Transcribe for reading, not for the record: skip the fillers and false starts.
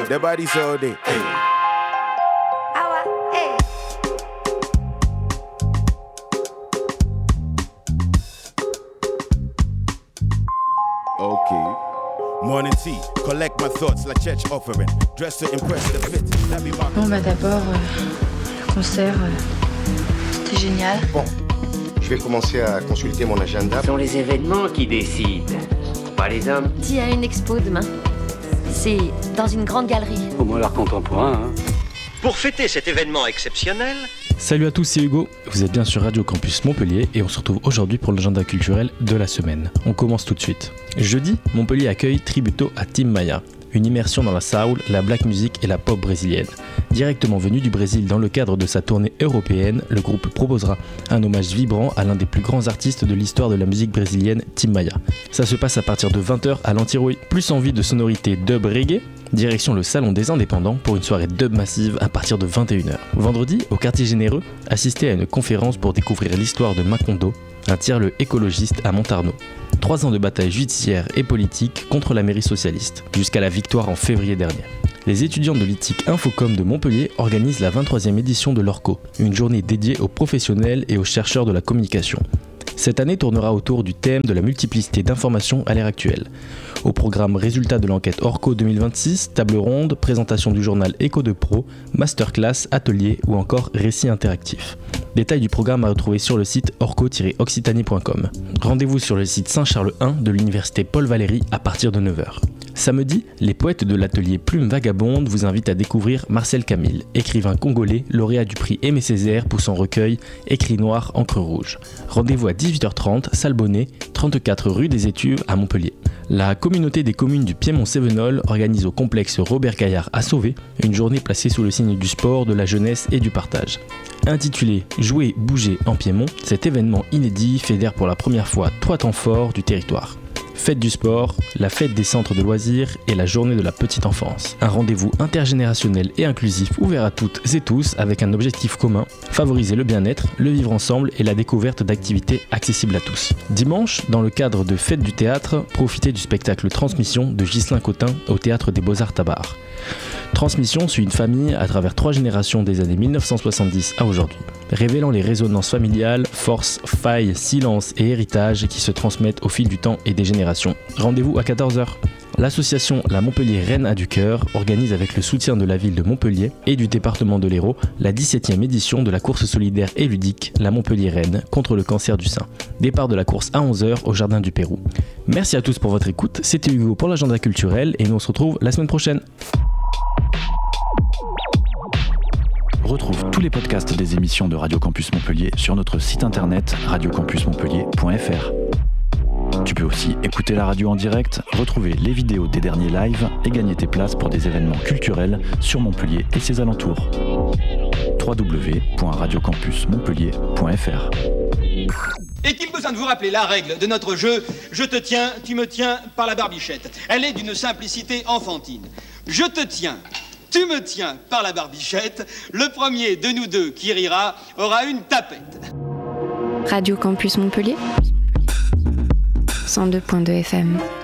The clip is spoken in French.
the body so day. Okay. Morning tea, collect my thoughts like church offering. Dress to impress the fit. Bon bah d'abord, le concert, c'était génial. Bon, je vais commencer à consulter mon agenda. Ce sont les événements qui décident, pas les hommes. Il y a une expo demain. C'est dans une grande galerie. Au moins l'art contemporain, hein. Pour fêter cet événement exceptionnel... Salut à tous, c'est Hugo, vous êtes bien sur Radio Campus Montpellier et on se retrouve aujourd'hui pour l'agenda culturel de la semaine. On commence tout de suite. Jeudi, Montpellier accueille Tributo à Tim Maia, une immersion dans la soul, la black music et la pop brésilienne. Directement venu du Brésil dans le cadre de sa tournée européenne, le groupe proposera un hommage vibrant à l'un des plus grands artistes de l'histoire de la musique brésilienne, Tim Maia. Ça se passe à partir de 20h à l'Antirouille. Plus envie de sonorités dub reggae, direction le Salon des Indépendants pour une soirée dub massive à partir de 21h. Vendredi, au Quartier Généreux, assistez à une conférence pour découvrir l'histoire de Macondo, un tiers-lieu écologiste à Montarno. 3 ans de bataille judiciaire et politique contre la mairie socialiste, jusqu'à la victoire en février dernier. Les étudiants de l'ITIC Infocom de Montpellier organisent la 23e édition de l'ORCO, une journée dédiée aux professionnels et aux chercheurs de la communication. Cette année tournera autour du thème de la multiplicité d'informations à l'ère actuelle. Au programme résultats de l'enquête ORCO 2026, table ronde, présentation du journal Éco de Pro, masterclass, atelier ou encore récit interactif. Détails du programme à retrouver sur le site orco-occitanie.com. Rendez-vous sur le site Saint-Charles 1 de l'université Paul Valéry à partir de 9h. Samedi, les poètes de l'atelier Plume Vagabonde vous invitent à découvrir Marcel Camille, écrivain congolais, lauréat du prix Aimé Césaire pour son recueil Écrit noir, encre rouge. Rendez-vous à 18h30, salle Bonnet, 34 rue des Étuves à Montpellier. La communauté des communes du Piémont-Cévenol organise au complexe Robert Gaillard à Sauvé une journée placée sous le signe du sport, de la jeunesse et du partage. Intitulé Jouer, bouger en Piémont, cet événement inédit fédère pour la première fois 3 temps forts du territoire. Fête du sport, la fête des centres de loisirs et la journée de la petite enfance. Un rendez-vous intergénérationnel et inclusif ouvert à toutes et tous avec un objectif commun, favoriser le bien-être, le vivre ensemble et la découverte d'activités accessibles à tous. Dimanche, dans le cadre de Fête du théâtre, profitez du spectacle Transmission de Ghislain Cotin au Théâtre des Beaux-Arts Tabar. Transmission suit une famille à travers 3 générations des années 1970 à aujourd'hui, révélant les résonances familiales, forces, failles, silences et héritages qui se transmettent au fil du temps et des générations. Rendez-vous à 14h. L'association La Montpellier Reine a du cœur organise avec le soutien de la ville de Montpellier et du département de l'Hérault la 17e édition de la course solidaire et ludique La Montpellier Reine contre le cancer du sein. Départ de la course à 11h au Jardin du Pérou. Merci à tous pour votre écoute, c'était Hugo pour l'agenda culturel et nous on se retrouve la semaine prochaine. Retrouve tous les podcasts des émissions de Radio Campus Montpellier sur notre site internet radiocampusmontpellier.fr. Tu peux aussi écouter la radio en direct, retrouver les vidéos des derniers lives et gagner tes places pour des événements culturels sur Montpellier et ses alentours. www.radiocampusmontpellier.fr. Est-il besoin de vous rappeler la règle de notre jeu « Je te tiens, tu me tiens par la barbichette ». Elle est d'une simplicité enfantine. Je te tiens, tu me tiens par la barbichette. Le premier de nous deux qui rira aura une tapette. Radio Campus Montpellier 102.2 FM.